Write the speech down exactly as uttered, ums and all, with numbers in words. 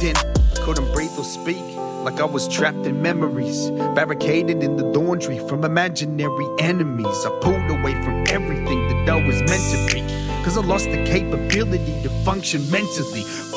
in. Couldn't breathe or speak, like I was trapped in memories, barricaded in the laundry from imaginary enemies. I pulled away from everything that I was meant to be, cause I lost the capability to function mentally.